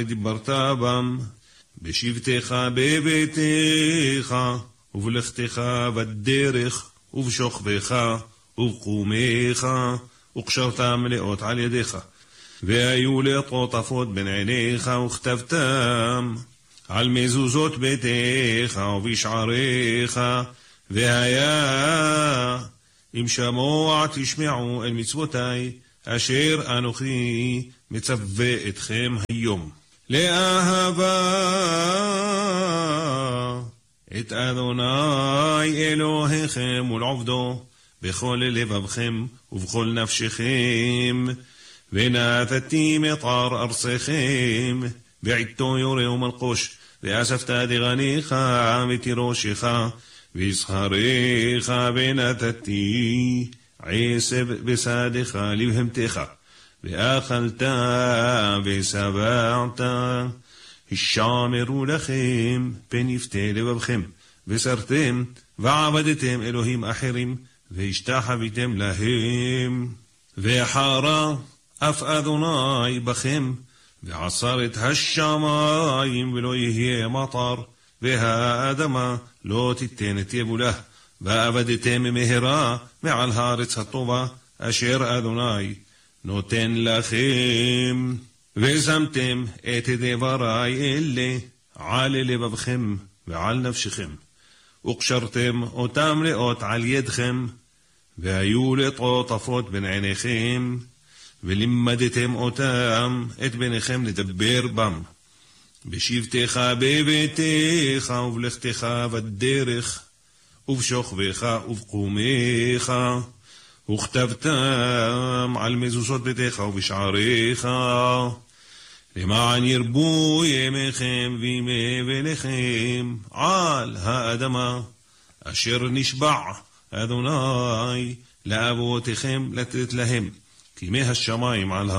דיברת בם, בשבתך בביתך, ובלכתך בדרך, ובשוכבך, ובקומך, וקשרתם לאות על ידיך, והיו לטוטפות בין עיניך, וכתבתם על מזוזות ביתך ובשעריך, והיה אם שמוע תשמעו אל מצוותי, אשר אנוכי מצווה אתכם היום. לאהבה את אדוני אלוהיכם ולעובדו בכל לבבכם ובכל נפשכם, ונתתי מטר ארצכם בעתו יורה ומלקוש, ואספת דגניך ותירושך וזכריך, ונתתי עשב בשדך לבהמתך, ואכלת ושבעת. השמרו לכם פן יפתה לבבכם, וסרתם ועבדתם אלוהים אחרים, והשתחוויתם להם. וחרה אף אדוני בכם, ועצר את השמיים ולא יהיה מטר, והאדמה לא תיתן את יבולה, ועבדתם מהרה מעל הארץ הטובה אשר אדוני נותן לכם. ושמתם את דברי אלה על לבבכם ועל נפשכם, וקשרתם אותם לאות על ידכם, והיו לטוטפות בין עיניכם, ולימדתם אותם את בניכם לדבר בם, בשבתך בביתך, ובלכתך בדרך, ובשוכבך ובקומך, וכתבתם על מזוזות ביתך ובשעריך, למען ירבו ימיכם וימי בניכם על האדמה, אשר נשבע אדוני לאבותיכם לתת להם, כימי השמיים על